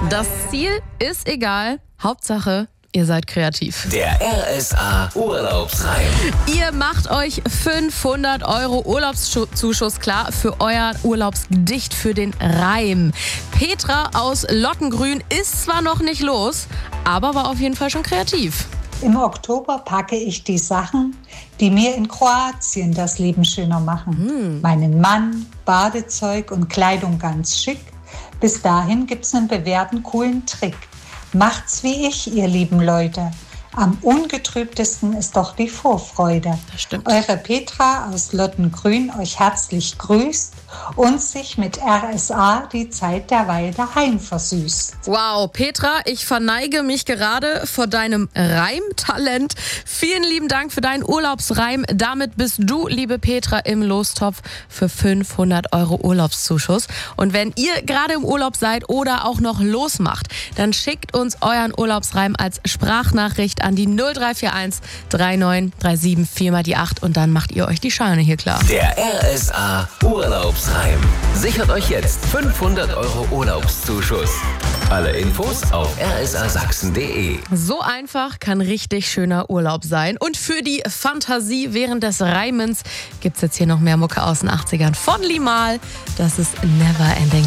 Das Ziel ist egal. Hauptsache, ihr seid kreativ. Der RSA Urlaubsreim. Ihr macht euch 500 € Urlaubszuschuss klar für euer Urlaubsgedicht für den Reim. Petra aus Lottengrün ist zwar noch nicht los, aber war auf jeden Fall schon kreativ. Im Oktober packe ich die Sachen, die mir in Kroatien das Leben schöner machen. Meinen Mann, Badezeug und Kleidung ganz schick. Bis dahin gibt's einen bewährten, coolen Trick. Macht's wie ich, ihr lieben Leute. Am ungetrübtesten ist doch die Vorfreude. Das stimmt. Eure Petra aus Lottengrün euch herzlich grüßt und sich mit RSA die Zeit derweil daheim versüßt. Wow, Petra, ich verneige mich gerade vor deinem Reimtalent. Vielen lieben Dank für deinen Urlaubsreim. Damit bist du, liebe Petra, im Lostopf für 500 € Urlaubszuschuss. Und wenn ihr gerade im Urlaub seid oder auch noch losmacht, dann schickt uns euren Urlaubsreim als Sprachnachricht an die 0341 3937 4 mal die 8 und dann macht ihr euch die Scheine hier klar. Der RSA Urlaubsreim. Sichert euch jetzt 500 € Urlaubszuschuss. Alle Infos auf rsasachsen.de. So einfach kann richtig schöner Urlaub sein. Und für die Fantasie während des Reimens gibt's jetzt hier noch mehr Mucke aus den 80ern von Limahl. Das ist Never Ending.